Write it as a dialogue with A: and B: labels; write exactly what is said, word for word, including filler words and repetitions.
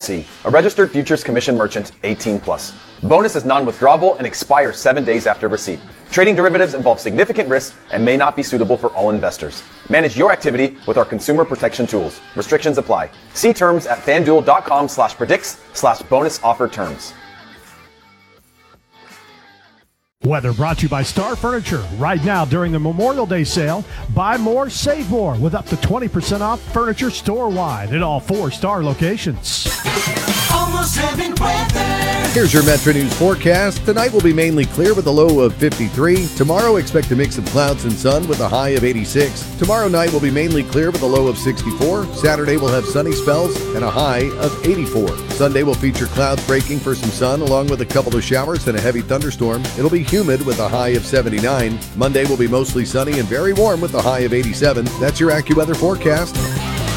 A: C, a registered futures commission merchant, eighteen plus. Bonus is non-withdrawable and expires seven days after receipt. Trading derivatives involves significant risk and may not be suitable for all investors. Manage your activity with our consumer protection tools. Restrictions apply. See terms at fanduel.com slash predicts slash bonus offer terms.
B: Weather brought to you by Star Furniture. Right now during the Memorial Day sale, buy more, save more with up to twenty percent off furniture store-wide at all four Star locations.
C: Almost heaven weather.
D: Here's your Metro News forecast. Tonight will be mainly clear with a low of fifty-three. Tomorrow, expect a mix of clouds and sun with a high of eighty-six. Tomorrow night will be mainly clear with a low of sixty-four. Saturday will have sunny spells and a high of eighty-four. Sunday will feature clouds breaking for some sun along with a couple of showers and a heavy thunderstorm. It'll be humid with a high of seventy-nine. Monday will be mostly sunny and very warm with a high of eighty-seven. That's your AccuWeather forecast.